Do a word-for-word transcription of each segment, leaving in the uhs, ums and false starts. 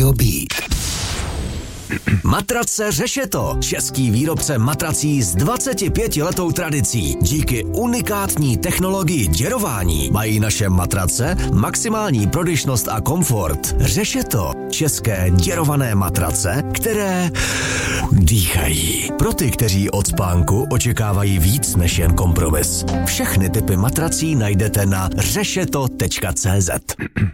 Rádio Beat. Matrace Řešeto, český výrobce matrací s dvacetipětiletou tradicí. Díky unikátní technologii děrování mají naše matrace maximální prodyšnost a komfort. Řešeto, české děrované matrace, které dýchají. Pro ty, kteří od spánku očekávají víc než jen kompromis. Všechny typy matrací najdete na řešeto tečka cé zet.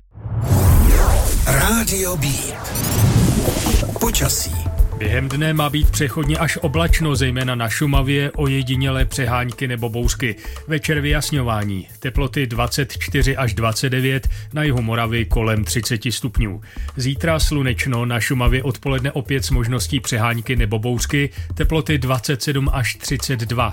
Rádio Beat. Počasí. Během dne má být přechodně až oblačno, zejména na Šumavě, ojedinělé přehánky nebo bouřky. Večer vyjasňování. Teploty dvacet čtyři až dvacet devět, na jihu Moravy kolem třicet stupňů. Zítra slunečno, na Šumavě odpoledne opět s možností přehánky nebo bouřky. Teploty dvacet sedm až třicet dva.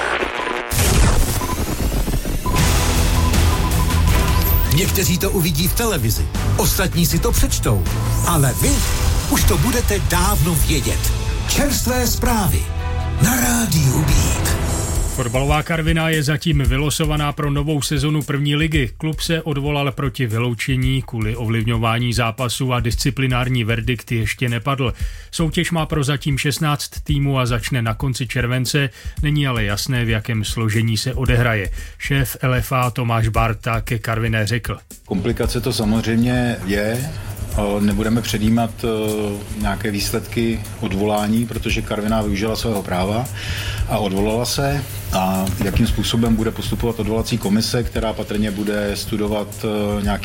Někteří to uvidí v televizi, ostatní si to přečtou, ale vy už to budete dávno vědět. Čerstvé zprávy na Rádiu Beat. Fotbalová Karviná je zatím vylosovaná pro novou sezonu první ligy. Klub se odvolal proti vyloučení, kvůli ovlivňování zápasu a disciplinární verdikt ještě nepadl. Soutěž má prozatím šestnáct týmů a začne na konci července, není ale jasné, v jakém složení se odehraje. Šéf L F A Tomáš Barta ke Karviné řekl. Komplikace to samozřejmě je. Nebudeme předjímat nějaké výsledky odvolání, protože Karviná využila svého práva a odvolala se. A jakým způsobem bude postupovat odvolací komise, která patrně bude studovat nějaký